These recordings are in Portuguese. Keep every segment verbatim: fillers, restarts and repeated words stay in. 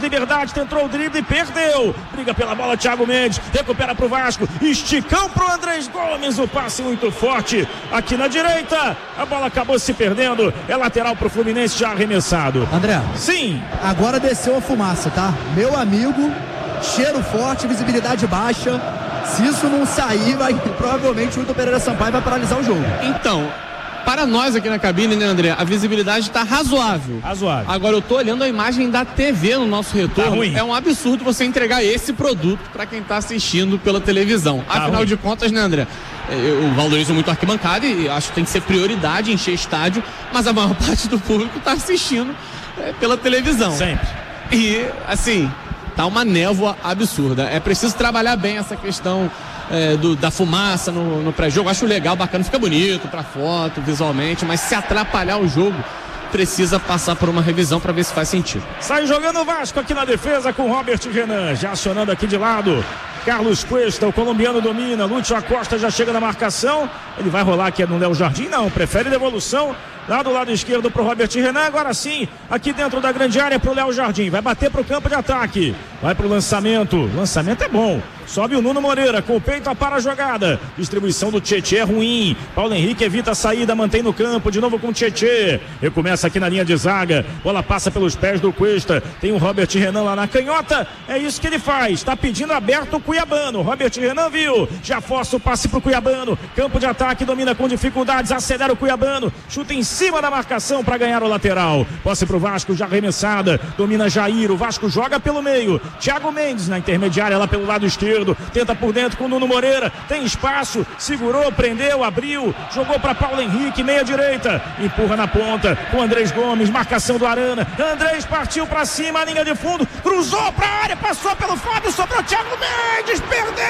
liberdade, tentou o drible e perdeu. Briga pela bola, Thiago Mendes, recupera pro Vasco, esticão pro Andrés Gomes, o passe muito forte aqui na direita, a bola acabou se perdendo, é lateral pro Fluminense já arremessado. André, sim, agora desceu a fumaça, tá? Meu amigo, cheiro forte, visibilidade baixa, se isso não sair, vai, provavelmente o Wilton Pereira Sampaio vai paralisar o jogo. Então, para nós aqui na cabine, né, André, a visibilidade está razoável. Razoável. Agora eu tô olhando a imagem da T V no nosso retorno. Tá ruim. É um absurdo você entregar esse produto para quem tá assistindo pela televisão. Tá Afinal ruim. de contas, né, André, eu valorizo muito a arquibancada e acho que tem que ser prioridade encher estádio, mas a maior parte do público tá assistindo é, pela televisão. Sempre. E, assim, tá uma névoa absurda. É preciso trabalhar bem essa questão é, do, da fumaça no, no pré-jogo. Acho legal, bacana, fica bonito pra foto, visualmente, mas se atrapalhar o jogo, precisa passar por uma revisão para ver se faz sentido. Sai jogando o Vasco aqui na defesa com Robert Renan, já acionando aqui de lado. Carlos Cuesta, o colombiano domina, Lúcio Acosta já chega na marcação, ele vai rolar aqui no Léo Jardim, não, prefere devolução lá do lado esquerdo pro Robert Renan, agora sim, aqui dentro da grande área pro Léo Jardim, vai bater pro campo de ataque, vai pro lançamento, lançamento é bom, sobe o Nuno Moreira, com o peito para a jogada, distribuição do Tietê é ruim, Paulo Henrique evita a saída, mantém no campo, de novo com o Tietê, recomeça aqui na linha de zaga, bola passa pelos pés do Cuesta, tem o Robert Renan lá na canhota, é isso que ele faz, tá pedindo aberto o Cuiabano, Robert Renan viu, já força o passe pro Cuiabano, campo de ataque, domina com dificuldades, acelera o Cuiabano, chuta em cima da marcação para ganhar o lateral, posse pro Vasco, já arremessada, domina Jair, o Vasco joga pelo meio, Thiago Mendes na intermediária lá pelo lado esquerdo, tenta por dentro com o Nuno Moreira, tem espaço, segurou, prendeu, abriu, jogou para Paulo Henrique, meia direita, empurra na ponta com Andrés Gomes, marcação do Arana, Andrés partiu para cima, a linha de fundo, cruzou para a área, passou pelo Fábio, sobrou Thiago Mendes,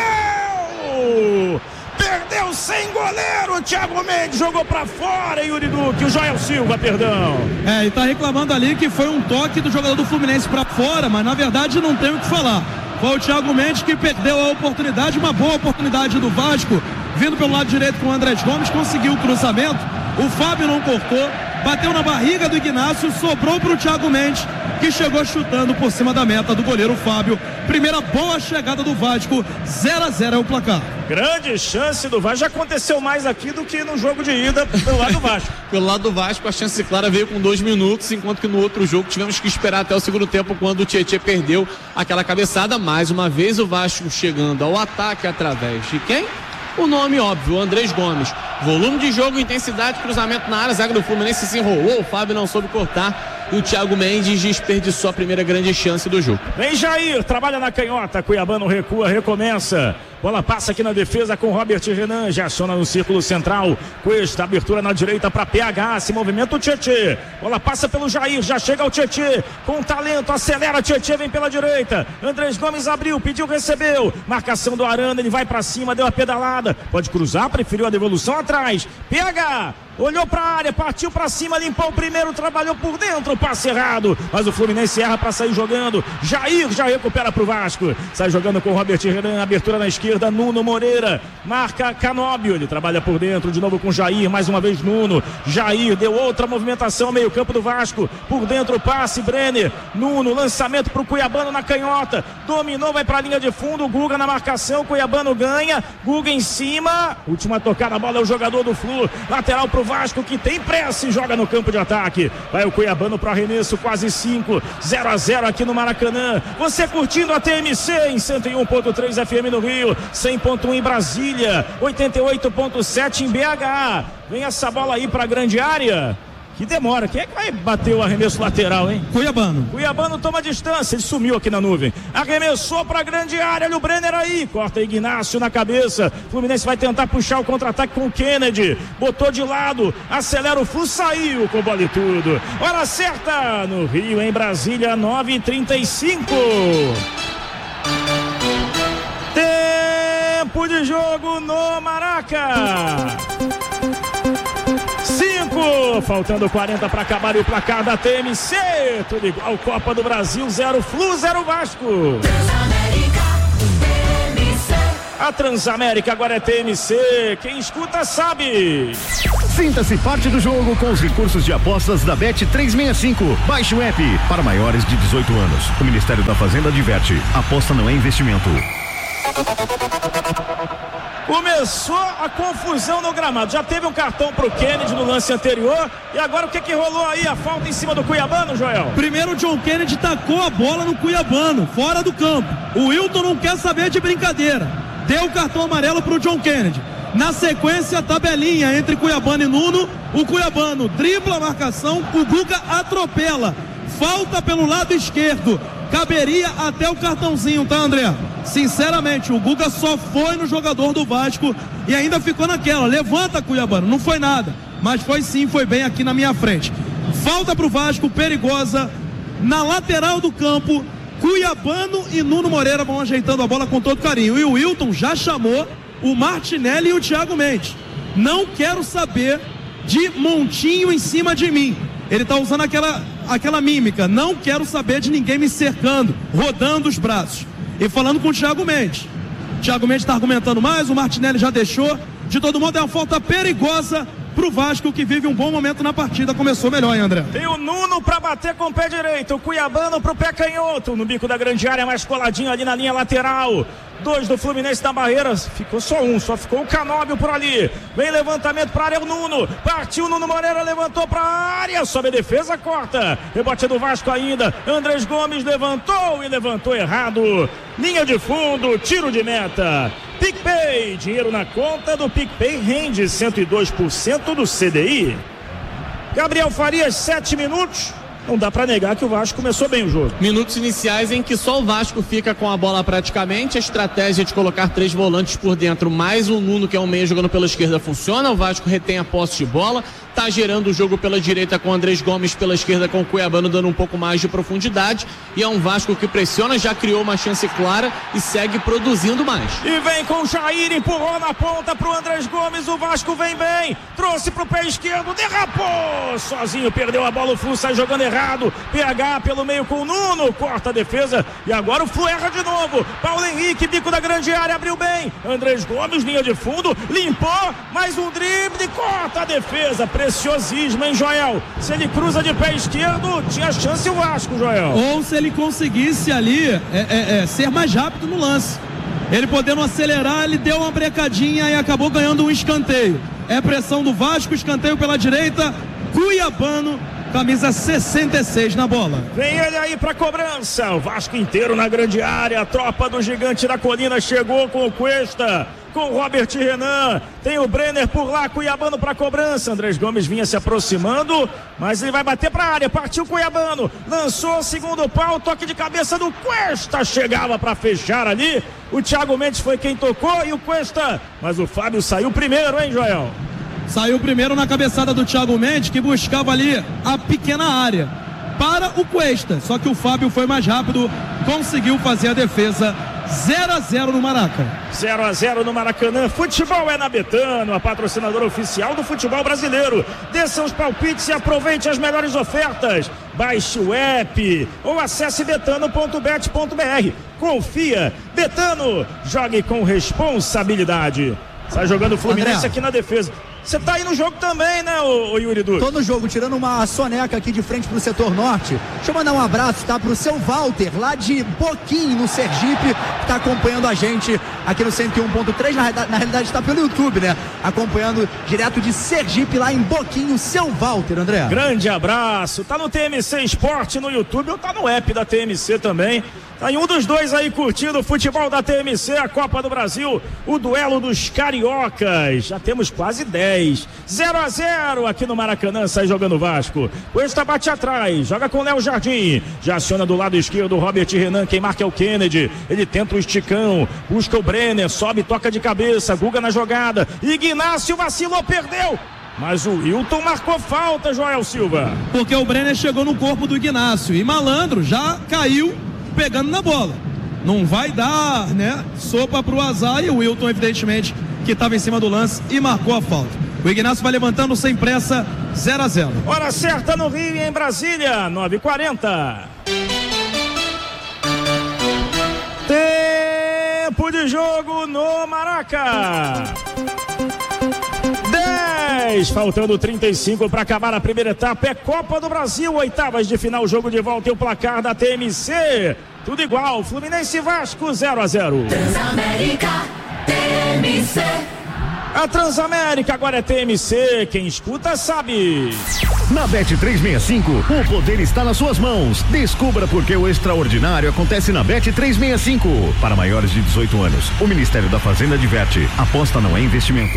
perdeu! Perdeu sem goleiro, Thiago Mendes jogou pra fora, Yuri Duque, o Joel Silva, perdão. É, e tá reclamando ali que foi um toque do jogador do Fluminense pra fora, mas na verdade não tem o que falar. Foi o Thiago Mendes que perdeu a oportunidade, uma boa oportunidade do Vasco, vindo pelo lado direito com o Andrés Gomes, conseguiu o cruzamento, o Fábio não cortou, bateu na barriga do Ignacio, sobrou pro Thiago Mendes, que chegou chutando por cima da meta do goleiro Fábio. Primeira boa chegada do Vasco, zero a zero é o placar. Grande chance do Vasco, já aconteceu mais aqui do que no jogo de ida pelo lado do Vasco. Pelo lado do Vasco, a chance clara veio com dois minutos, enquanto que no outro jogo tivemos que esperar até o segundo tempo, quando o Tietê perdeu aquela cabeçada. Mais uma vez o Vasco chegando ao ataque através de quem? O nome óbvio, o Andrés Gomes. Volume de jogo, intensidade, cruzamento na área, a zaga do Fluminense se enrolou, o Fábio não soube cortar e o Thiago Mendes desperdiçou a primeira grande chance do jogo. Vem Jair, trabalha na canhota, Cuiabano recua, recomeça. Bola passa aqui na defesa com Robert Renan, já aciona no círculo central. Cuesta, abertura na direita para P H, se movimenta o Tietê. Bola passa pelo Jair, já chega o Tietê, com talento, acelera, Tietê vem pela direita. Andrés Gomes abriu, pediu, recebeu. Marcação do Arana, ele vai para cima, deu a pedalada. Pode cruzar, preferiu a devolução atrás. P H, olhou para a área, partiu para cima, limpou o primeiro, trabalhou por dentro, passe errado. Mas o Fluminense erra para sair jogando. Jair já recupera para o Vasco. Sai jogando com o Robert Renan, abertura na esquerda. Nuno Moreira, marca Canóbio, ele trabalha por dentro, de novo com Jair, mais uma vez Nuno, Jair deu outra movimentação, meio campo do Vasco, por dentro o passe, Brenner, Nuno, lançamento pro Cuiabano na canhota, dominou, vai pra linha de fundo, Guga na marcação, Cuiabano ganha, Guga em cima, última tocada, a bola é o jogador do Flu, lateral pro Vasco, que tem pressa e joga no campo de ataque, vai o Cuiabano pro arremesso, quase cinco, zero a zero aqui no Maracanã, você curtindo a T M C em cento e um ponto três F M no Rio, cem ponto um em Brasília, oitenta e oito ponto sete em B H. Vem essa bola aí pra grande área. Que demora. Quem é que vai bater o arremesso lateral, hein? Cuiabano. Cuiabano toma distância, ele sumiu aqui na nuvem. Arremessou pra grande área, olha o Brenner aí. Corta Ignacio na cabeça. Fluminense vai tentar puxar o contra-ataque com o Kennedy. Botou de lado, acelera o Flu, saiu com bola e tudo. Hora certa no Rio, em Brasília, nove e trinta e cinco. Tempo de jogo no Maraca. cinco, faltando quarenta para acabar o placar da T M C. Tudo igual, Copa do Brasil, zero Flu, zero Vasco. A Transamérica agora é T M C. Quem escuta sabe. Sinta-se parte do jogo com os recursos de apostas da Bet trezentos e sessenta e cinco. Baixe o app para maiores de dezoito anos. O Ministério da Fazenda adverte: aposta não é investimento. Começou a confusão no gramado. Já teve um cartão pro Kennedy no lance anterior. E agora o que que rolou aí? A falta em cima do Cuiabano, Joel? Primeiro o John Kennedy tacou a bola no Cuiabano, fora do campo. O Wilton não quer saber de brincadeira. Deu o cartão amarelo pro John Kennedy. Na sequência, a tabelinha entre Cuiabano e Nuno. O Cuiabano dribla a marcação, o Guga atropela. Falta pelo lado esquerdo. Caberia até o cartãozinho, tá, André? Sinceramente, o Guga só foi no jogador do Vasco e ainda ficou naquela. Levanta, Cuiabano. Não foi nada, mas foi sim, foi bem aqui na minha frente. Falta pro Vasco, perigosa. Na lateral do campo, Cuiabano e Nuno Moreira vão ajeitando a bola com todo carinho. E o Wilton já chamou o Martinelli e o Thiago Mendes. Não quero saber de montinho em cima de mim. Ele tá usando aquela, aquela mímica. Não quero saber de ninguém me cercando, rodando os braços. E falando com o Thiago Mendes. O Thiago Mendes está argumentando mais, o Martinelli já deixou. De todo modo, é uma falta perigosa pro Vasco, que vive um bom momento na partida. Começou melhor, hein, André? Tem o Nuno pra bater com o pé direito, o Cuiabano pro pé canhoto, no bico da grande área, mais coladinho ali na linha lateral. Dois do Fluminense na barreira, ficou só um, só ficou o Canóbio por ali. Vem levantamento pra área, o Nuno, partiu o Nuno Moreira, levantou pra área, sobe a defesa, corta. Rebote do Vasco ainda, Andrés Gomes levantou e levantou errado. Linha de fundo, tiro de meta. PicPay, dinheiro na conta do PicPay rende cento e dois por cento do C D I. Gabriel Farias, sete minutos. Não dá pra negar que o Vasco começou bem o jogo. Minutos iniciais em que só o Vasco fica com a bola praticamente. A estratégia de colocar três volantes por dentro, mais o Nuno, que é um meia jogando pela esquerda, funciona. O Vasco retém a posse de bola, tá gerando o jogo pela direita com o Andrés Gomes, pela esquerda com o Cuiabano dando um pouco mais de profundidade. E é um Vasco que pressiona, já criou uma chance clara e segue produzindo mais. E vem com o Jair, empurrou na ponta pro Andrés Gomes. O Vasco vem bem, trouxe pro pé esquerdo, derrapou sozinho, perdeu a bola, o Flu sai jogando errado. P H pelo meio com o Nuno, corta a defesa e agora o Flu erra de novo. Paulo Henrique, bico da grande área, abriu bem. Andrés Gomes, linha de fundo, limpou, mais um drible, corta a defesa. Preciosismo, hein, Joel? Se ele cruza de pé esquerdo, tinha chance o Vasco, Joel. Ou se ele conseguisse ali é, é, é, ser mais rápido no lance. Ele podendo acelerar, ele deu uma brecadinha e acabou ganhando um escanteio. É pressão do Vasco, escanteio pela direita, Cuiabano, camisa sessenta e seis na bola. Vem ele aí pra cobrança. O Vasco inteiro na grande área. A tropa do Gigante da Colina chegou com o Cuesta, com o Robert Renan. Tem o Brenner por lá. Cuiabano pra cobrança. Andrés Gomes vinha se aproximando, mas ele vai bater pra área. Partiu Cuiabano. Lançou o segundo pau. Toque de cabeça do Cuesta. Chegava pra fechar ali. O Thiago Mendes foi quem tocou e o Cuesta. Mas o Fábio saiu primeiro, hein, Joel? Saiu primeiro na cabeçada do Thiago Mendes, que buscava ali a pequena área para o Cuesta. Só que o Fábio foi mais rápido, conseguiu fazer a defesa. zero a zero no Maracanã. zero a zero no Maracanã. Futebol é na Betano, a patrocinadora oficial do futebol brasileiro. Dê seus palpites e aproveite as melhores ofertas. Baixe o app ou acesse betano ponto bet ponto br. Confia. Betano, jogue com responsabilidade. Sai jogando o Fluminense André. Aqui na defesa. Você tá aí no jogo também, né, ô, ô Yuri Duque? Tô no jogo, tirando uma soneca aqui de frente pro setor norte. Deixa eu mandar um abraço, tá, pro seu Walter, lá de Boquim, no Sergipe, que tá acompanhando a gente aqui no cento e um ponto três. Na, na realidade tá pelo YouTube, né? Acompanhando direto de Sergipe, lá em Boquim, o seu Walter, André. Grande abraço. Tá no T M C Esporte no YouTube ou tá no app da T M C também. Tá em um dos dois aí curtindo o futebol da T M C, a Copa do Brasil, o duelo dos cariocas. Já temos quase dez. zero a zero aqui no Maracanã, sai jogando o Vasco. Cuesta bate atrás, joga com o Léo Jardim. Já aciona do lado esquerdo o Robert Renan, quem marca é o Kennedy. Ele tenta o esticão, busca o Brenner, sobe, toca de cabeça, Guga na jogada. Ignácio vacilou, perdeu. Mas o Wilton marcou falta, Joel Silva. Porque o Brenner chegou no corpo do Ignácio e Malandro já caiu pegando na bola. Não vai dar, né, sopa pro azar, e o Wilton, evidentemente, que estava em cima do lance e marcou a falta. O Ignácio vai levantando sem pressa, zero a zero. Hora certa no Rio e em Brasília, nove e quarenta. Tempo de jogo no Maracanã. Maraca. dez, faltando trinta e cinco para acabar a primeira etapa. É Copa do Brasil, oitavas de final, jogo de volta e o placar da T M C. Tudo igual, Fluminense e Vasco zero a zero. Transamérica, T M C. A Transamérica agora é T M C, quem escuta sabe. Na Bet trezentos e sessenta e cinco, o poder está nas suas mãos. Descubra por que o extraordinário acontece na Bet trezentos e sessenta e cinco. Para maiores de dezoito anos, o Ministério da Fazenda adverte: aposta não é investimento.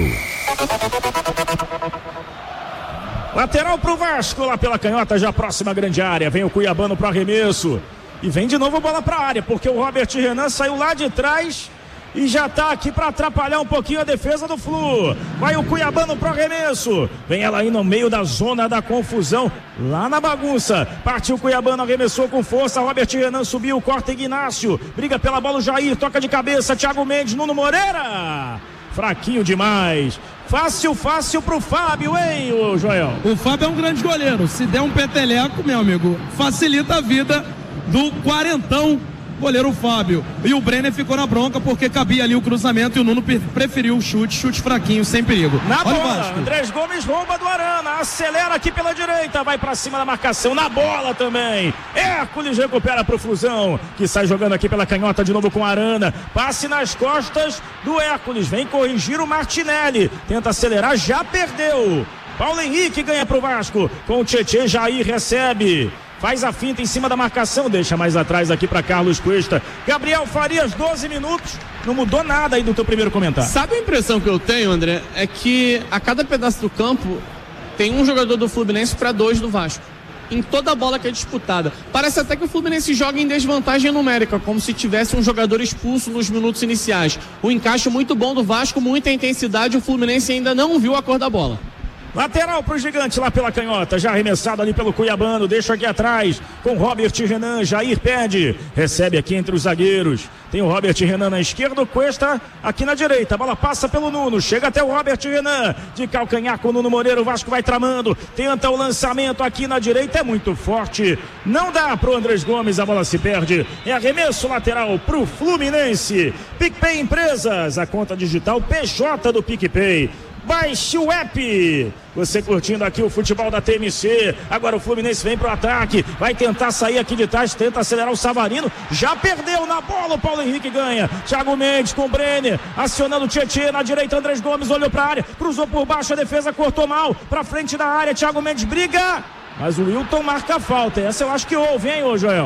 Lateral pro Vasco, lá pela canhota, já próxima grande área. Vem o Cuiabano pro arremesso. E vem de novo a bola pra área, porque o Robert Renan saiu lá de trás e já tá aqui para atrapalhar um pouquinho a defesa do Flu. Vai o Cuiabano pro arremesso. Vem ela aí no meio da zona da confusão, lá na bagunça. Partiu o Cuiabano, arremessou com força. Robert Renan subiu, corta Ignácio. Briga pela bola o Jair, toca de cabeça. Thiago Mendes, Nuno Moreira. Fraquinho demais. Fácil, fácil pro Fábio, hein, o Joel? O Fábio é um grande goleiro. Se der um peteleco, meu amigo, facilita a vida do quarentão goleiro Fábio. E o Brenner ficou na bronca porque cabia ali o cruzamento e o Nuno preferiu o chute, chute fraquinho, sem perigo. Na Olha bola, Andrés Gomes rouba do Arana, acelera aqui pela direita, vai pra cima da marcação, na bola também. Hércules recupera pro Flusão, que sai jogando aqui pela canhota de novo com Arana. Passe nas costas do Hércules, vem corrigir o Martinelli, tenta acelerar, já perdeu. Paulo Henrique ganha pro Vasco, com o Tietê, Jair recebe. Faz a finta em cima da marcação, deixa mais atrás aqui para Carlos Cuesta. Gabriel Farias, doze minutos, não mudou nada aí do teu primeiro comentário. Sabe a impressão que eu tenho, André? É que a cada pedaço do campo tem um jogador do Fluminense para dois do Vasco. Em toda a bola que é disputada. Parece até que o Fluminense joga em desvantagem numérica, como se tivesse um jogador expulso nos minutos iniciais. O encaixe muito bom do Vasco, muita intensidade, o Fluminense ainda não viu a cor da bola. Lateral pro gigante lá pela canhota, já arremessado ali pelo Cuiabano, deixa aqui atrás com Robert Renan, Jair pede, recebe aqui entre os zagueiros, tem o Robert Renan na esquerda, o Cuesta aqui na direita, a bola passa pelo Nuno, chega até o Robert Renan, de calcanhar com o Nuno Moreira, o Vasco vai tramando, tenta o lançamento aqui na direita, é muito forte, não dá pro Andrés Gomes, a bola se perde, é arremesso lateral pro Fluminense. PicPay Empresas, a conta digital P J do PicPay. Baixe o app. Você curtindo aqui o futebol da T M C. Agora o Fluminense vem pro ataque. Vai tentar sair aqui de trás. Tenta acelerar o Savarino. Já perdeu na bola. O Paulo Henrique ganha. Thiago Mendes com o Brenner. Acionando o Tietê. Na direita, Andrés Gomes olhou pra área. Cruzou por baixo. A defesa cortou mal. Pra frente da área. Thiago Mendes briga. Mas o Wilton marca a falta. Essa eu acho que houve, hein, ô Joel?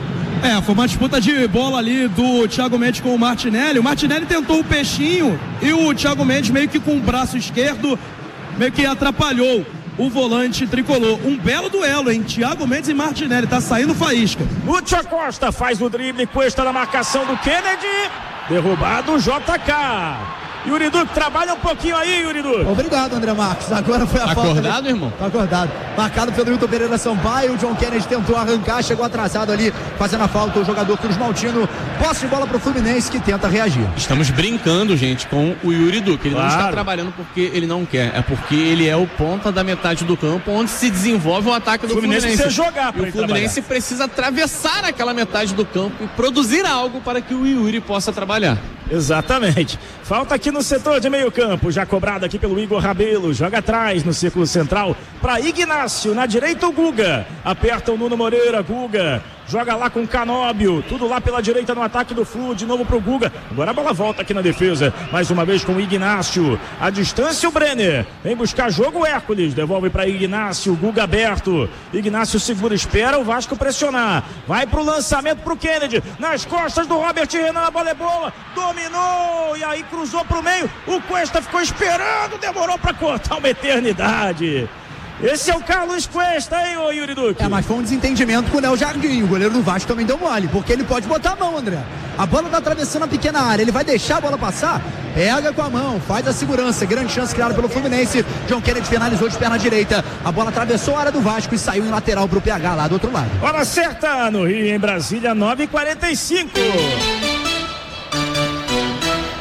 É, foi uma disputa de bola ali do Thiago Mendes com o Martinelli. O Martinelli tentou o peixinho e o Thiago Mendes meio que com o braço esquerdo meio que atrapalhou o volante tricolor. Um belo duelo, hein? Thiago Mendes e Martinelli, tá saindo faísca. Lúcio Costa faz o drible, Cuesta na marcação do Kennedy. Derrubado o J K. Yuri Duque, trabalha um pouquinho aí, Yuri Duque. Obrigado, André Marques. Agora foi a tá falta. Acordado, de... irmão? Tá acordado. Marcado pelo Wilton Pereira Sampaio. O John Kennedy tentou arrancar, chegou atrasado ali, fazendo a falta o jogador Cruz Maltino. Posse de bola pro Fluminense, que tenta reagir. Estamos brincando, gente, com o Yuri Duque. Ele claro. Não está trabalhando porque ele não quer. É porque ele é o ponta da metade do campo onde se desenvolve o ataque do Fluminense. Fluminense. Precisa jogar pra e o Fluminense trabalhar. Precisa atravessar aquela metade do campo e produzir algo para que o Yuri possa trabalhar. Exatamente. Falta aqui no setor de meio campo, já cobrado aqui pelo Igor Rabelo, joga atrás no círculo central para Ignácio, na direita o Guga, aperta o Nuno Moreira, Guga, joga lá com o Canóbio, tudo lá pela direita no ataque do Flu, de novo pro Guga, agora a bola volta aqui na defesa, mais uma vez com o Ignácio, a distância o Brenner, vem buscar jogo o Hércules, devolve para Ignácio, Guga aberto, Ignácio segura, espera o Vasco pressionar, vai pro lançamento pro Kennedy, nas costas do Robert Renan, a bola é boa, dominou, e aí cruzou pro meio, o Cuesta ficou esperando, demorou para cortar uma eternidade. Esse é o Carlos Cuesta, hein, ô Yuri Duque? É, mas foi um desentendimento com o Léo Jardim. O goleiro do Vasco também deu mole, porque ele pode botar a mão, André. A bola tá atravessando a pequena área, ele vai deixar a bola passar? Pega com a mão, faz a segurança. Grande chance criada pelo Fluminense. John Kennedy finalizou de perna direita. A bola atravessou a área do Vasco e saiu em lateral pro P H lá do outro lado. Hora certa no Rio, em Brasília, nove e quarenta e cinco.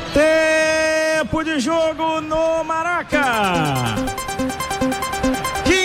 Tempo de jogo no Maraca. quinze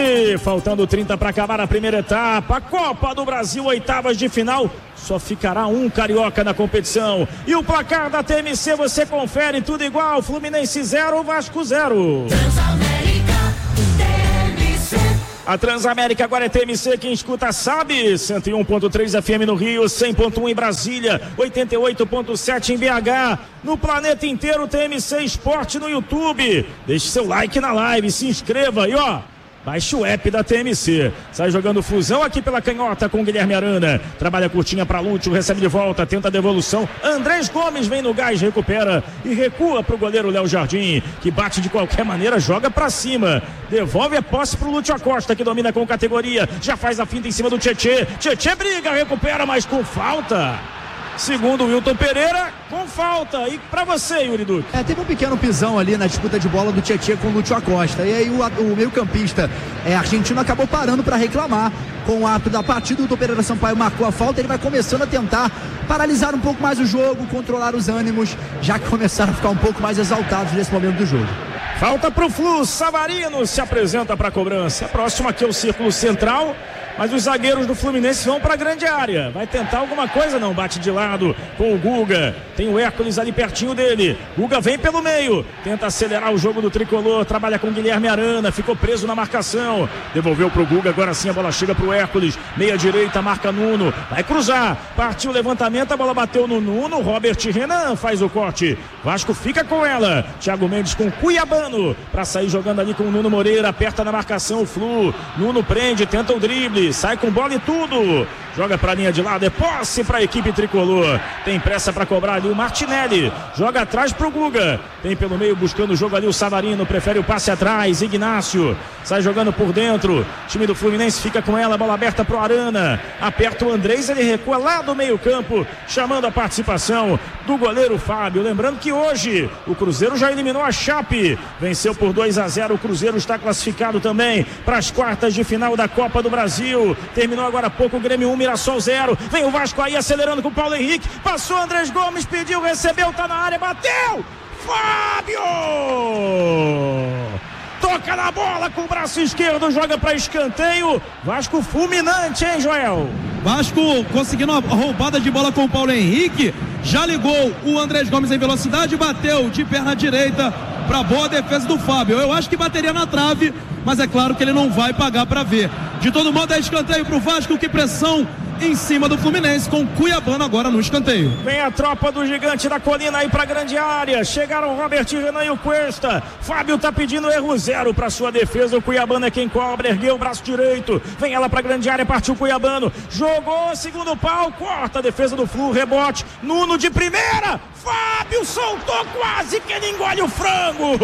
E faltando trinta para acabar a primeira etapa, Copa do Brasil, oitavas de final. Só ficará um carioca na competição. E o placar da T M C você confere, tudo igual. Fluminense zero, Vasco zero. Transamérica, T M C. A Transamérica agora é T M C, quem escuta sabe. cento e um ponto três F M no Rio, cem ponto um em Brasília, oitenta e oito ponto sete em B H. No planeta inteiro, T M C Esporte no YouTube. Deixe seu like na live, se inscreva e ó, baixe o app da T M C. Sai jogando fusão aqui pela canhota com Guilherme Arana. Trabalha curtinha para Lúcio, recebe de volta, tenta a devolução. Andrés Gomes vem no gás, recupera e recua para o goleiro Léo Jardim, que bate de qualquer maneira, joga para cima. Devolve a posse para o Lúcio Acosta, que domina com categoria. Já faz a finta em cima do Tietê. Tietê briga, recupera, mas com falta. Segundo o Wilton Pereira, com falta. E pra você, Yuri Duque? É, teve um pequeno pisão ali na disputa de bola do Tietê com o Lúcio Acosta. E aí o, o meio-campista é, argentino acabou parando para reclamar com o ato da partida. O Wilton Pereira Sampaio marcou a falta. Ele vai começando a tentar paralisar um pouco mais o jogo, controlar os ânimos, já que começaram a ficar um pouco mais exaltados nesse momento do jogo. Falta pro Flu, Savarino se apresenta para a cobrança. Próximo aqui é o círculo central, mas os zagueiros do Fluminense vão para a grande área. Vai tentar alguma coisa, não, bate de lado com o Guga. Tem o Hércules ali pertinho dele. Guga vem pelo meio, tenta acelerar o jogo do tricolor, trabalha com Guilherme Arana, ficou preso na marcação. Devolveu pro Guga, agora sim a bola chega pro Hércules. Meia direita, marca Nuno, vai cruzar. Partiu o levantamento, a bola bateu no Nuno. Robert Renan faz o corte. Vasco fica com ela. Thiago Mendes com Cuiabano para sair jogando ali com o Nuno Moreira. Aperta na marcação o Flu. Nuno prende, tenta o drible. Sai com bola e tudo. Joga pra linha de lado, é posse pra equipe tricolor. Tem pressa pra cobrar ali o Martinelli. Joga atrás pro Guga. Tem pelo meio buscando o jogo ali o Savarino. Prefere o passe atrás. Ignácio sai jogando por dentro. Time do Fluminense fica com ela. Bola aberta pro Arana. Aperta o Andrés. Ele recua lá do meio campo. Chamando a participação do goleiro Fábio. Lembrando que hoje o Cruzeiro já eliminou a Chape. Venceu por dois a zero. O Cruzeiro está classificado também para as quartas de final da Copa do Brasil. Terminou agora há pouco o Grêmio um, Mirassol zero. Vem o Vasco aí acelerando com o Paulo Henrique. Passou Andrés Gomes, pediu, recebeu, tá na área, bateu! Fábio! Toca na bola com o braço esquerdo, joga para escanteio. Vasco fulminante, hein, Joel? Vasco conseguindo uma roubada de bola com o Paulo Henrique. Já ligou o Andrés Gomes em velocidade, bateu de perna direita para boa defesa do Fábio. Eu acho que bateria na trave, mas é claro que ele não vai pagar para ver. De todo modo, é escanteio pro Vasco, que pressão em cima do Fluminense, com Cuiabano agora no escanteio. Vem a tropa do Gigante da Colina aí pra grande área. Chegaram o Robert Renan e o Cuesta. Fábio tá pedindo erro zero pra sua defesa. O Cuiabano é quem cobra, ergueu o braço direito. Vem ela pra grande área, partiu o Cuiabano. Jogou, segundo pau, corta a defesa do Flu, rebote. Nuno de primeira. Fábio soltou quase que ele engole o frango.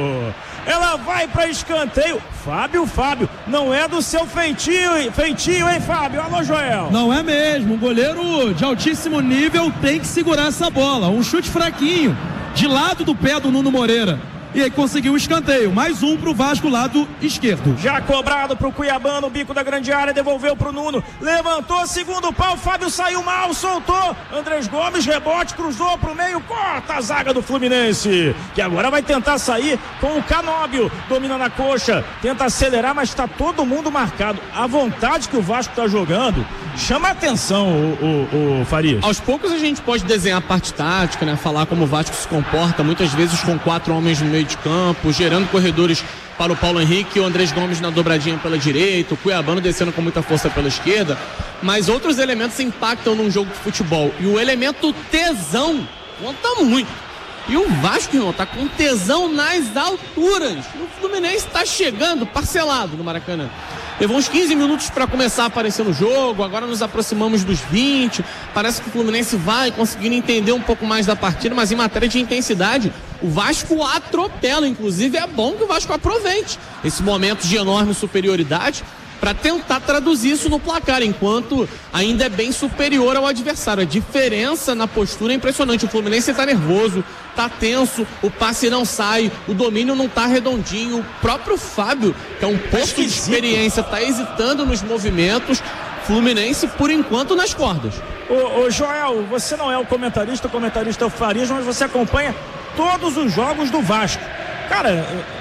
Ela vai para escanteio. Fábio, Fábio, não é do seu feitio, feitio, hein, Fábio? Alô, Joel. Não é mesmo. Um goleiro de altíssimo nível tem que segurar essa bola. Um chute fraquinho, de lado do pé do Nuno Moreira. E aí conseguiu o escanteio. Mais um pro Vasco, lado esquerdo. Já cobrado pro Cuiabano, bico da grande área, devolveu pro Nuno. Levantou, segundo pau, Fábio saiu mal, soltou. Andrés Gomes, rebote, cruzou pro meio, corta a zaga do Fluminense, que agora vai tentar sair com o Canóbio. Domina na coxa, tenta acelerar, mas tá todo mundo marcado. A vontade que o Vasco tá jogando chama a atenção, o, o, o Farias. Aos poucos a gente pode desenhar a parte tática, né? Falar como o Vasco se comporta, muitas vezes com quatro homens no meio de campo, gerando corredores para o Paulo Henrique, o Andrés Gomes na dobradinha pela direita, o Cuiabano descendo com muita força pela esquerda, mas outros elementos impactam num jogo de futebol, e o elemento tesão conta muito. E o Vasco, irmão, tá com tesão nas alturas. O Fluminense tá chegando parcelado no Maracanã. Levou uns quinze minutos para começar a aparecer no jogo, agora nos aproximamos dos vinte. Parece que o Fluminense vai conseguindo entender um pouco mais da partida, mas em matéria de intensidade, o Vasco atropela. Inclusive, é bom que o Vasco aproveite esse momento de enorme superioridade para tentar traduzir isso no placar, enquanto ainda é bem superior ao adversário. A diferença na postura é impressionante. O Fluminense está nervoso, está tenso, o passe não sai, o domínio não está redondinho. O próprio Fábio, que é um posto de experiência, está hesitando nos movimentos. Fluminense, por enquanto, nas cordas. Ô, ô Joel, você não é o comentarista, o comentarista é o Farias, mas você acompanha todos os jogos do Vasco. Cara,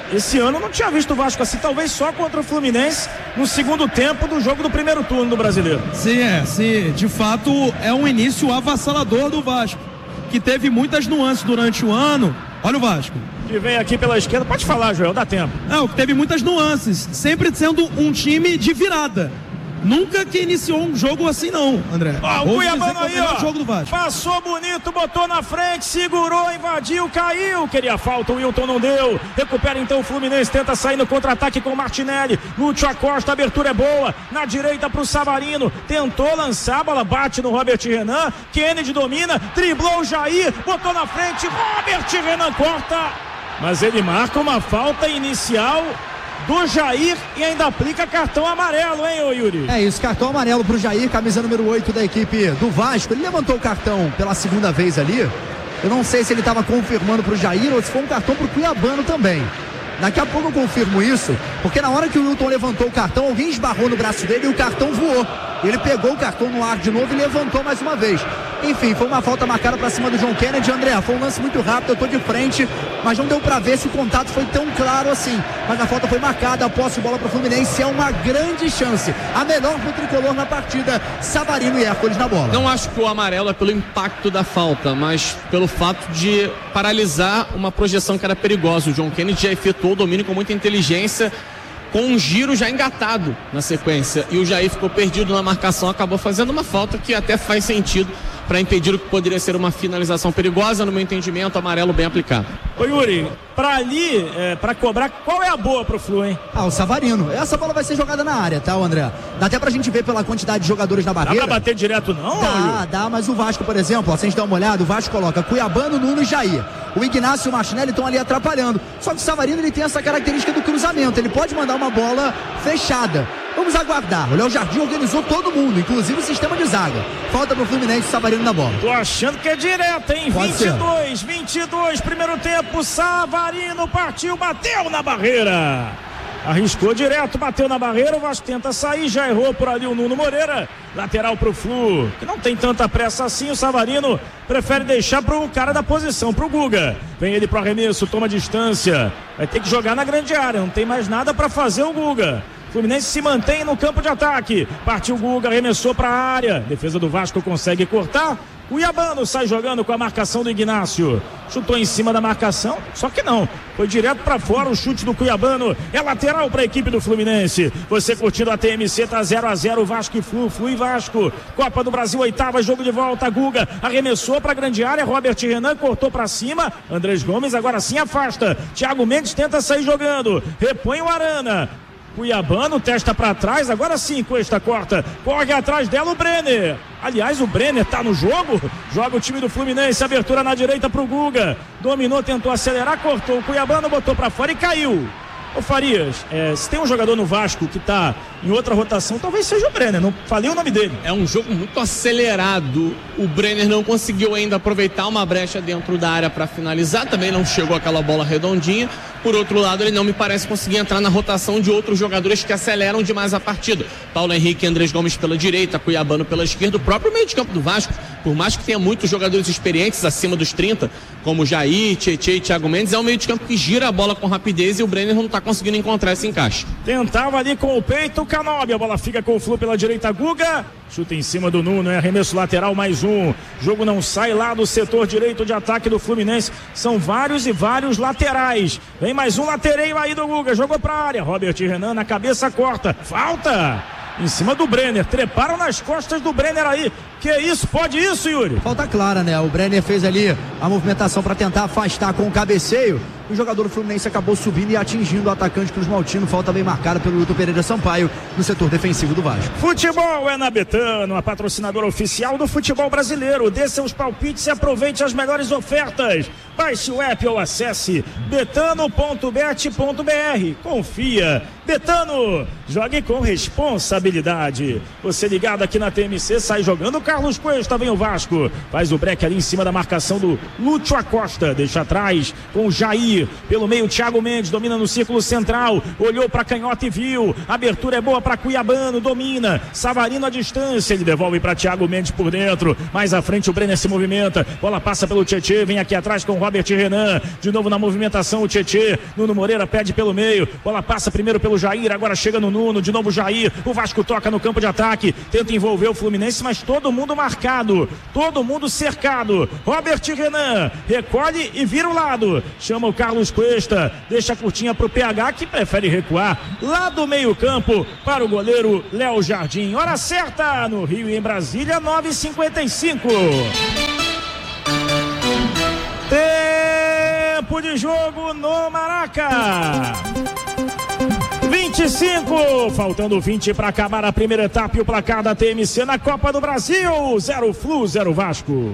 esse ano eu não tinha visto o Vasco assim, talvez só contra o Fluminense no segundo tempo do jogo do primeiro turno do Brasileiro. Sim, é, sim, de fato é um início avassalador do Vasco, que teve muitas nuances durante o ano. Olha o Vasco. Que vem aqui pela esquerda, pode falar, Joel, dá tempo. Não, que teve muitas nuances, sempre sendo um time de virada. Nunca que iniciou um jogo assim não, André. Ó, o Cuiabano aí, ó, jogo do Vasco. Passou bonito, botou na frente, segurou, invadiu, caiu. Queria falta, o Wilton não deu. Recupera então o Fluminense, tenta sair no contra-ataque com o Martinelli. Lúcio Acosta, a abertura é boa. Na direita pro Savarino. Tentou lançar, a bola bate no Robert Renan. Kennedy domina, driblou o Jair, botou na frente. Robert Renan corta. Mas ele marca uma falta inicial do Jair e ainda aplica cartão amarelo, hein, ô Yuri? É isso, cartão amarelo pro Jair, camisa número oito da equipe do Vasco. Ele levantou o cartão pela segunda vez ali. Eu não sei se ele estava confirmando pro Jair ou se foi um cartão pro Cuiabano também. Daqui a pouco eu confirmo isso, porque na hora que o Wilton levantou o cartão, alguém esbarrou no braço dele e o cartão voou. Ele pegou o cartão no ar de novo e levantou mais uma vez. Enfim, foi uma falta marcada pra cima do João Kennedy. André, foi um lance muito rápido, eu tô de frente, mas não deu pra ver se o contato foi tão claro assim. Mas a falta foi marcada, a posse de bola pro Fluminense, é uma grande chance. A melhor pro tricolor na partida, Savarino e Hércules na bola. Não acho que o amarelo é pelo impacto da falta, mas pelo fato de paralisar uma projeção que era perigosa. O João Kennedy já efetuou o domínio com muita inteligência, com um giro já engatado na sequência, e o Jair ficou perdido na marcação, acabou fazendo uma falta que até faz sentido para impedir o que poderia ser uma finalização perigosa. No meu entendimento, amarelo bem aplicado. Ô Yuri, pra ali, é, pra cobrar, qual é a boa pro Flu, hein? Ah, o Savarino. Essa bola vai ser jogada na área, tá, André? Dá até pra gente ver pela quantidade de jogadores na barreira. Dá pra bater direto não, Dá, Yuri? dá, mas o Vasco, por exemplo, ó, se a gente dar uma olhada, o Vasco coloca Cuiabano, Nuno e Jair. O Ignacio e o Martinelli estão ali atrapalhando. Só que o Savarino, ele tem essa característica do cruzamento. Ele pode mandar uma bola fechada. Vamos aguardar. O Léo Jardim organizou todo mundo, inclusive o sistema de zaga. Falta pro Fluminense, o Savarino na bola. Tô achando que é direto, hein? Pode vinte e dois, vinte e dois, primeiro tempo, Savarino partiu, bateu na barreira. Arriscou direto, bateu na barreira, o Vasco tenta sair, já errou por ali o Nuno Moreira. Lateral pro Flu, que não tem tanta pressa assim, o Savarino prefere deixar pro cara da posição, pro Guga. Vem ele pro arremesso, toma distância, vai ter que jogar na grande área, não tem mais nada pra fazer o Guga. Fluminense se mantém no campo de ataque. Partiu o Guga, arremessou para a área. Defesa do Vasco consegue cortar. O Iabano sai jogando com a marcação do Ignacio. Chutou em cima da marcação, só que não. Foi direto para fora o chute do Cuiabano. É lateral para a equipe do Fluminense. Você curtindo a T M C, tá zero a zero. Vasco e Flu, Flu e Vasco. Copa do Brasil, oitava, jogo de volta. Guga arremessou para a grande área. Robert Renan cortou para cima. Andrés Gomes agora sim afasta. Thiago Mendes tenta sair jogando. Repõe o Arana. Cuiabano testa para trás, agora sim, Cuesta corta, corre atrás dela o Brenner. Aliás, o Brenner tá no jogo, joga o time do Fluminense, abertura na direita pro Guga, dominou, tentou acelerar, cortou o Cuiabano, botou para fora e caiu. Ô Farias, é, se tem um jogador no Vasco que tá em outra rotação, talvez seja o Brenner, não falei o nome dele. É um jogo muito acelerado, o Brenner não conseguiu ainda aproveitar uma brecha dentro da área para finalizar, também não chegou aquela bola redondinha. Por outro lado, ele não me parece conseguir entrar na rotação de outros jogadores que aceleram demais a partida. Paulo Henrique e Andrés Gomes pela direita, Cuiabano pela esquerda, o próprio meio de campo do Vasco, por mais que tenha muitos jogadores experientes acima dos trinta, como Jair, Tietê e Thiago Mendes, é um meio de campo que gira a bola com rapidez e o Brenner não está conseguindo encontrar esse encaixe. Tentava ali com o peito o Canóbio, a bola fica com o Flu pela direita, Guga, chuta em cima do Nuno, é arremesso lateral, mais um. Jogo não sai lá do setor direito de ataque do Fluminense, são vários e vários laterais. Vem mais um latereio aí do Guga, jogou pra área, Robert Renan na cabeça, corta, falta em cima do Brenner, treparam nas costas do Brenner aí. Que isso, pode isso, Yuri? Falta clara, né? O Brenner fez ali a movimentação para tentar afastar com o cabeceio. O jogador do Fluminense acabou subindo e atingindo o atacante Cruz Maltino. Falta bem marcada pelo Wilton Pereira Sampaio no setor defensivo do Vasco. Futebol é na Betano, a patrocinadora oficial do futebol brasileiro. Dê seus palpites e aproveite as melhores ofertas. Baixe o app ou acesse betano ponto bet ponto br. Confia. Betano, jogue com responsabilidade. Você ligado aqui na T M C, sai jogando. Carlos Cuesta, vem o Vasco. Faz o break ali em cima da marcação do Lúcio Acosta. Deixa atrás com o Jair. Jair, pelo meio Thiago Mendes, domina no círculo central, olhou para canhota e viu, abertura é boa para Cuiabano, domina, Savarino à distância, ele devolve para Thiago Mendes por dentro, mais à frente o Brenner se movimenta, bola passa pelo Tietê, vem aqui atrás com o Robert Renan, de novo na movimentação o Tietê, Nuno Moreira pede pelo meio, bola passa primeiro pelo Jair, agora chega no Nuno, de novo Jair, o Vasco toca no campo de ataque, tenta envolver o Fluminense, mas todo mundo marcado, todo mundo cercado, Robert Renan, recolhe e vira o lado, chama o Carlos Cuesta, deixa a curtinha pro P H que prefere recuar, lá do meio campo para o goleiro Léo Jardim, hora certa no Rio e em Brasília, nove e cinquenta e cinco. Tempo de jogo no Maraca. vinte e cinco, faltando vinte para acabar a primeira etapa e o placar da T M C na Copa do Brasil. Zero Flu, zero Vasco.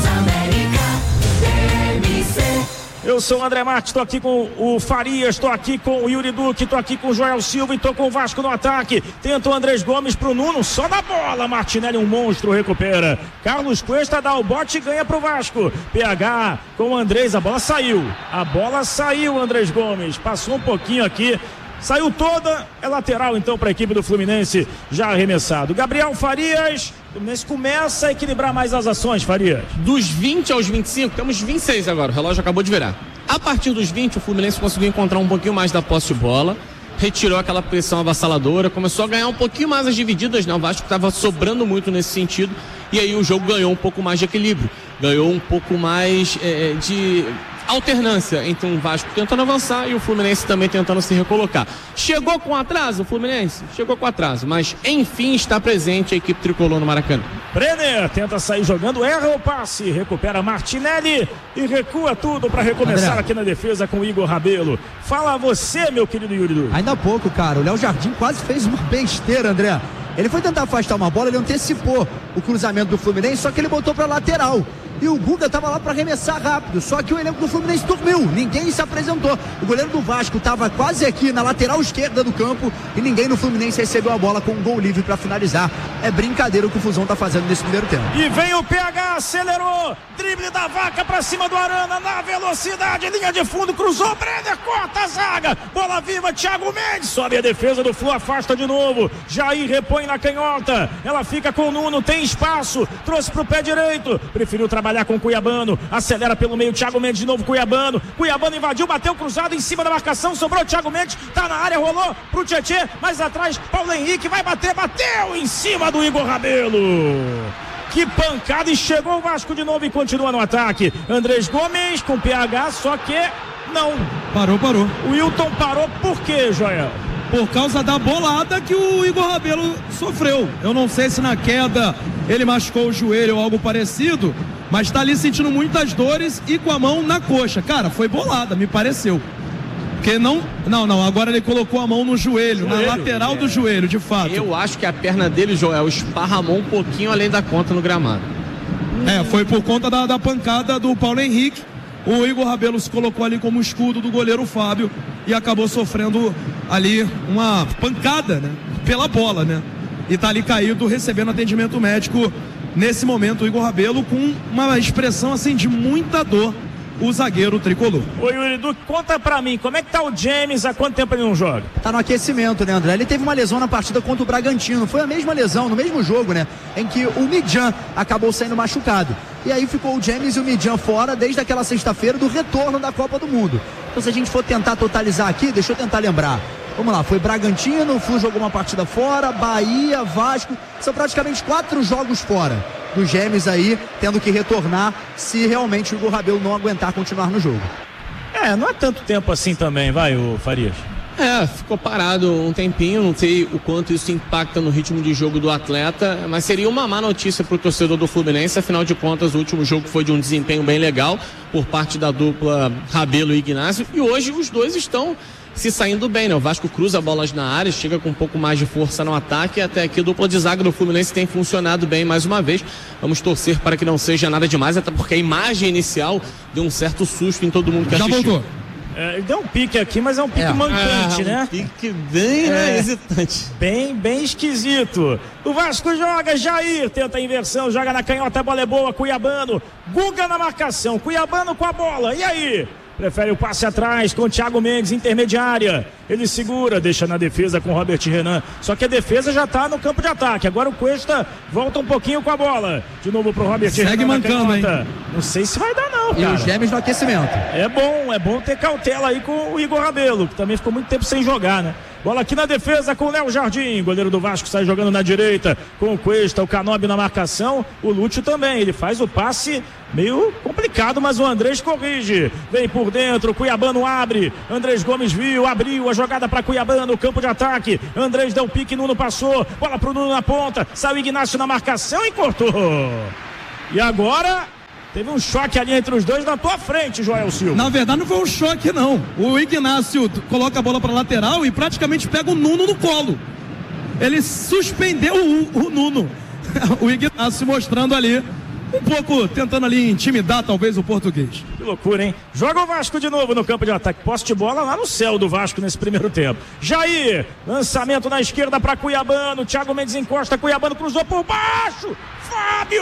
Eu sou o André Marques, estou aqui com o Farias, estou aqui com o Yuri Duque, estou aqui com o Joel Silva e estou com o Vasco no ataque. Tenta o Andrés Gomes pro Nuno, só na bola. Martinelli, um monstro, recupera. Carlos Cuesta dá o bote e ganha pro Vasco. P H com o Andrés, a bola saiu. A bola saiu, Andrés Gomes. Passou um pouquinho aqui. Saiu toda, é lateral então para a equipe do Fluminense, já arremessado. Gabriel Farias, o Fluminense começa a equilibrar mais as ações, Farias. Dos vinte aos vinte e cinco, temos vinte e seis agora, o relógio acabou de virar. A partir dos vinte, o Fluminense conseguiu encontrar um pouquinho mais da posse de bola, retirou aquela pressão avassaladora, começou a ganhar um pouquinho mais as divididas, né? O Vasco estava sobrando muito nesse sentido, e aí o jogo ganhou um pouco mais de equilíbrio, ganhou um pouco mais é, de alternância entre o Vasco tentando avançar e o Fluminense também tentando se recolocar. Chegou com atraso o Fluminense? Chegou com atraso, mas enfim está presente a equipe tricolor no Maracanã. Brenner tenta sair jogando, erra o passe, recupera Martinelli e recua tudo para recomeçar André. Aqui na defesa com o Igor Rabelo. Fala você, meu querido Yuri Duque. Ainda há pouco, cara, o Léo Jardim quase fez uma besteira, André. Ele foi tentar afastar uma bola, ele antecipou o cruzamento do Fluminense, só que ele botou para lateral. E o Guga estava lá para arremessar rápido, só que o elenco do Fluminense dormiu, ninguém se apresentou. O goleiro do Vasco estava quase aqui na lateral esquerda do campo e ninguém no Fluminense recebeu a bola com um gol livre para finalizar. É brincadeira o que o Fusão está fazendo nesse primeiro tempo. E vem o P H, acelerou, drible da Vaca para cima do Arana, na velocidade, linha de fundo, cruzou, Brenner, corta a zaga, bola viva, Thiago Mendes, sobe a defesa do Flu, afasta de novo, Jair repõe na canhota, ela fica com o Nuno, tem espaço, trouxe pro pé direito, preferiu trabalhar com o Cuiabano, acelera pelo meio, Thiago Mendes de novo, Cuiabano, Cuiabano invadiu, bateu cruzado em cima da marcação, sobrou Thiago Mendes, tá na área, rolou pro Tietê, mais atrás, Paulo Henrique vai bater, bateu em cima do Igor Rabelo. Que pancada, e chegou o Vasco de novo e continua no ataque. Andrés Gomes com P H, só que não. Parou, parou. O Wilton parou por quê, Joel? Por causa da bolada que o Igor Rabelo sofreu. Eu não sei se na queda ele machucou o joelho ou algo parecido, mas tá ali sentindo muitas dores e com a mão na coxa. Cara, foi bolada, me pareceu. Porque não, não, não, agora ele colocou a mão no joelho, joelho na lateral é. do joelho, de fato. Eu acho que a perna dele, Joel, esparramou um pouquinho além da conta no gramado. É, foi por conta da, da pancada do Paulo Henrique. O Igor Rabelo se colocou ali como escudo do goleiro Fábio e acabou sofrendo ali uma pancada, né, pela bola, né? E tá ali caído, recebendo atendimento médico nesse momento, o Igor Rabelo com uma expressão assim de muita dor, o zagueiro tricolor. Ô Yuri Duque, conta pra mim, como é que tá o James, há quanto tempo ele não joga? Tá no aquecimento, né, André? Ele teve uma lesão na partida contra o Bragantino, foi a mesma lesão, no mesmo jogo, né, em que o Midjan acabou saindo machucado. E aí ficou o James e o Midjan fora desde aquela sexta-feira do retorno da Copa do Mundo. Então se a gente for tentar totalizar aqui, deixa eu tentar lembrar. Vamos lá, foi Bragantino, o Flu jogou uma partida fora, Bahia, Vasco, são praticamente quatro jogos fora do James aí, tendo que retornar se realmente o Igor Rabelo não aguentar continuar no jogo. É, não é tanto tempo assim também, vai, o Farias? É, ficou parado um tempinho, não sei o quanto isso impacta no ritmo de jogo do atleta, mas seria uma má notícia para o torcedor do Fluminense, afinal de contas o último jogo foi de um desempenho bem legal por parte da dupla Rabelo e Ignacio, e hoje os dois estão se saindo bem, né? O Vasco cruza bolas na área, chega com um pouco mais de força no ataque, e até aqui a dupla de zaga do Fluminense tem funcionado bem mais uma vez. Vamos torcer para que não seja nada demais, até porque a imagem inicial deu um certo susto em todo mundo que Já assistiu. voltou. É, ele deu um pique aqui, mas é um pique é. mancante, é, né? Um pique bem é, né, hesitante. Bem, bem esquisito. O Vasco joga, Jair tenta a inversão, joga na canhota, a bola é boa, Cuiabano, Guga na marcação, Cuiabano com a bola, e aí? prefere o passe atrás com o Thiago Mendes, intermediária. Ele segura, deixa na defesa com o Robert Renan. Só que a defesa já tá no campo de ataque. Agora o Cuesta volta um pouquinho com a bola. De novo pro Robert Renan. Segue mancando, hein? Não sei se vai dar não, E cara. os Gêmeos no aquecimento. É bom, é bom ter cautela aí com o Igor Rabelo, que também ficou muito tempo sem jogar, né? Bola aqui na defesa com o Léo Jardim. Goleiro do Vasco sai jogando na direita com o Cuesta, o Canobi na marcação. O Lúcio também, ele faz o passe meio complicado, mas o Andrés corrige. Vem por dentro, Cuiabano abre. Andrés Gomes viu, abriu a jogada para Cuiabano, campo de ataque. Andrés deu pique, Nuno passou. Bola pro Nuno na ponta. Saiu Ignacio na marcação e cortou. E agora teve um choque ali entre os dois na tua frente, Joel Silva. Na verdade não foi um choque não. O Ignacio coloca a bola para lateral e praticamente pega o Nuno no colo. Ele suspendeu o, o Nuno. O Ignacio mostrando ali, um pouco tentando ali intimidar talvez o português. Que loucura, hein? Joga o Vasco de novo no campo de ataque. Posse de bola lá no céu do Vasco nesse primeiro tempo. Jair, lançamento na esquerda para Cuiabano. Thiago Mendes encosta, Cuiabano cruzou por baixo. Fábio!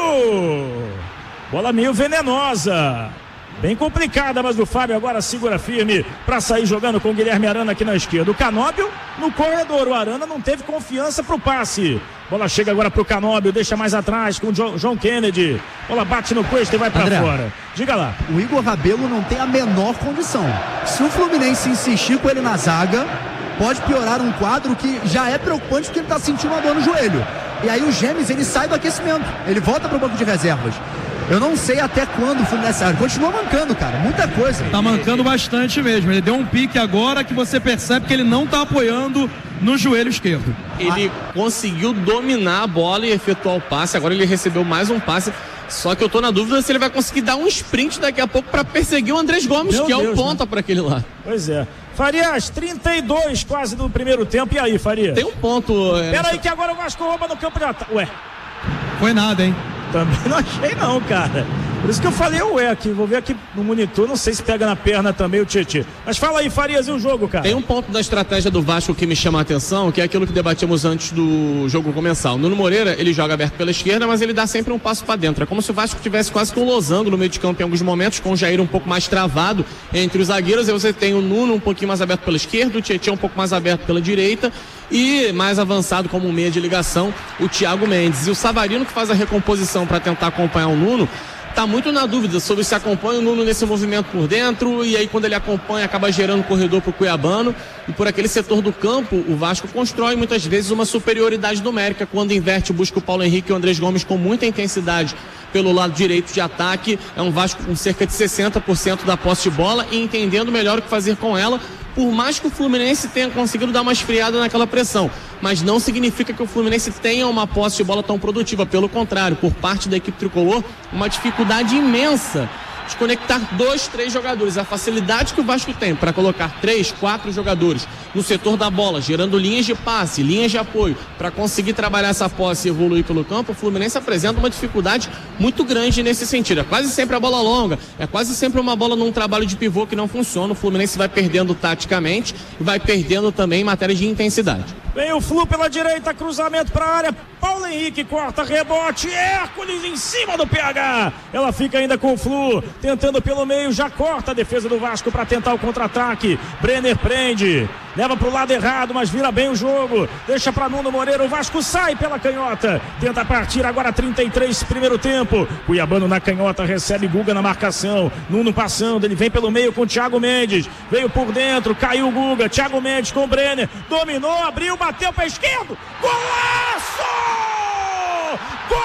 Bola meio venenosa. Bem complicada, mas o Fábio agora segura firme para sair jogando com o Guilherme Arana aqui na esquerda. O Canóbio no corredor. O Arana não teve confiança pro passe. Bola chega agora pro Canóbio, deixa mais atrás com o John, John Kennedy. Bola bate no Cuesta e vai para fora. Diga lá. O Igor Rabelo não tem a menor condição. Se o Fluminense insistir com ele na zaga, pode piorar um quadro que já é preocupante porque ele tá sentindo uma dor no joelho. E aí o Gêmeos, ele sai do aquecimento. Ele volta pro banco de reservas. Eu não sei até quando o Fluminense sai. Continua mancando, cara. Muita coisa. Tá mancando bastante mesmo. Ele deu um pique agora que você percebe que ele não tá apoiando no joelho esquerdo. Ele ah. conseguiu dominar a bola e efetuar o passe. Agora ele recebeu mais um passe. Só que eu tô na dúvida se ele vai conseguir dar um sprint daqui a pouco para perseguir o Andrés Gomes, Meu que Deus, é o ponta né? para aquele lá. Pois é. Farias, trinta e dois quase do primeiro tempo. E aí, Farias? Tem um ponto. É, Pera aí que agora o Vasco rouba no campo de ataque. Ué. Foi nada, hein? Também não achei não, cara. Por isso que eu falei ué aqui. Vou ver aqui no monitor. Não sei se pega na perna também o Tietê. Mas fala aí, Farias, e o jogo, cara? Tem um ponto da estratégia do Vasco que me chama a atenção, que é aquilo que debatimos antes do jogo começar. O Nuno Moreira, ele joga aberto pela esquerda, mas ele dá sempre um passo para dentro. É como se o Vasco tivesse quase com um losango no meio de campo em alguns momentos, com o Jair um pouco mais travado entre os zagueiros. Aí você tem o Nuno um pouquinho mais aberto pela esquerda, o Tietê um pouco mais aberto pela direita e mais avançado como um meia de ligação, o Thiago Mendes. E o Savarino, que faz a recomposição para tentar acompanhar o Nuno, tá muito na dúvida sobre se acompanha o Nuno nesse movimento por dentro, e aí quando ele acompanha acaba gerando corredor pro Cuiabano, e por aquele setor do campo o Vasco constrói muitas vezes uma superioridade numérica quando inverte, busca o Paulo Henrique e o Andrés Gomes com muita intensidade pelo lado direito de ataque. É um Vasco com cerca de sessenta por cento da posse de bola e entendendo melhor o que fazer com ela, por mais que o Fluminense tenha conseguido dar uma esfriada naquela pressão, mas não significa que o Fluminense tenha uma posse de bola tão produtiva. Pelo contrário, por parte da equipe tricolor, uma dificuldade imensa de conectar dois, três jogadores. A facilidade que o Vasco tem para colocar três, quatro jogadores no setor da bola, gerando linhas de passe, linhas de apoio, para conseguir trabalhar essa posse e evoluir pelo campo, o Fluminense apresenta uma dificuldade muito grande nesse sentido. É quase sempre a bola longa, é quase sempre uma bola num trabalho de pivô que não funciona. O Fluminense vai perdendo taticamente e vai perdendo também em matéria de intensidade. Vem o Flu pela direita, cruzamento para a área, Paulo Henrique corta, rebote, Hércules em cima do P H, ela fica ainda com o Flu, tentando pelo meio, já corta a defesa do Vasco para tentar o contra-ataque. Brenner prende, leva pro lado errado, mas vira bem o jogo, deixa para Nuno Moreira, o Vasco sai pela canhota, tenta partir agora trinta e três primeiro tempo, Cuiabano na canhota, recebe Guga na marcação, Nuno passando, ele vem pelo meio com o Thiago Mendes, veio por dentro, caiu o Guga, Thiago Mendes com o Brenner, dominou, abriu, bateu para esquerdo, golaço!